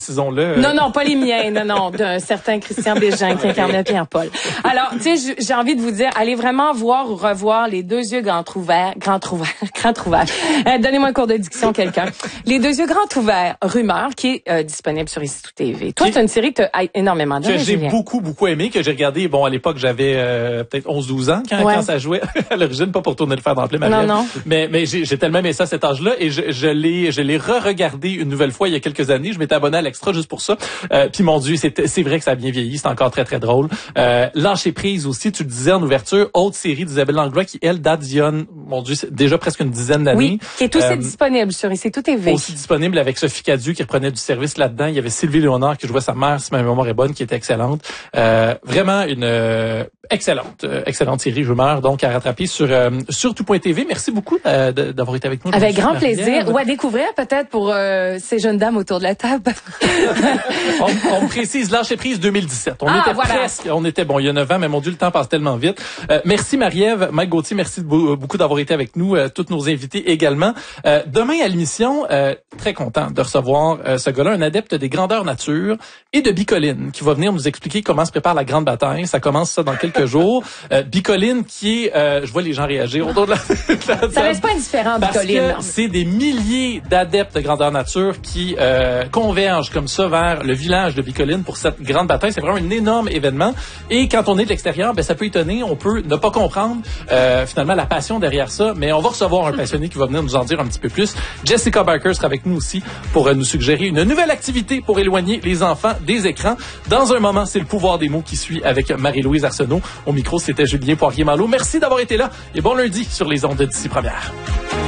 Disons-le. Non, pas les miens, non, d'un certain Christian Bégin qui incarnait Pierre-Paul. Alors, tu sais, j'ai envie de vous dire, allez vraiment voir ou revoir Les Deux Yeux Grands Ouverts. Donnez-moi un cours de diction, quelqu'un. Les Deux Yeux Grands Ouverts, Rumeur, qui est disponible sur Ici Tout TV. Toi, t'as une série que t'as énormément aimé. Que j'ai beaucoup aimé, que j'ai regardé, bon, à l'époque, j'avais peut-être 11-12 ans quand ça jouait à l'origine, pas pour tourner le fer dans le plein, Non. Mais j'ai tellement aimé ça à cet âge-là, et je l'ai re-regardé une nouvelle fois il y a quelques années. Je m'étais abonné à l'extra juste pour ça. Puis mon Dieu, c'est vrai que ça a bien vieilli, c'est encore très très drôle. Lâcher prise aussi, tu le disais en ouverture, autre série d'Isabelle Langlois qui elle date d'il y a, mon Dieu, c'est déjà presque une dizaine d'années. Oui, qui est aussi disponible sur Ici Tout TV. Aussi disponible avec Sophie Cadieux qui reprenait du service là-dedans. Il y avait Sylvie Léonard qui jouait sa mère, si ma mémoire est bonne, qui était excellente. Vraiment une excellente série Rumeur, donc à rattraper sur tout.tv. Merci beaucoup d'avoir été avec nous. Avec grand plaisir. Ou à découvrir peut-être pour ces jeunes dames autour de la table. on précise Lâcher prise 2017. On était bon il y a 9 ans, mais mon Dieu, le temps passe tellement vite. Merci Marie-Ève, Mike Gauthier, merci beaucoup d'avoir été avec nous, toutes nos invités également. Demain à l'émission, très content de recevoir ce gars-là, un adepte des grandeurs nature et de Bicoline, qui va venir nous expliquer comment se prépare la grande bataille. Ça commence ça dans quelques jours. Bicoline qui est, je vois les gens réagir autour de la ça reste pas indifférent, Bicoline. Parce que c'est des milliers d'adeptes de grandeur nature qui convergent comme ça vers le village de Bicoline pour cette grande bataille. C'est vraiment un énorme événement. Et quand on est de l'extérieur, ça peut étonner, on peut ne pas comprendre finalement la passion derrière ça, mais on va recevoir un passionné qui va venir nous en dire un petit peu plus. Jessica Barker sera avec nous aussi pour nous suggérer une nouvelle activité pour éloigner les enfants des écrans. Dans un moment, c'est le pouvoir des mots qui suit avec Marie-Louise Arsenault. Au micro, c'était Julien Poirier-Malo. Merci d'avoir été là et bon lundi sur les ondes d'Ici Première.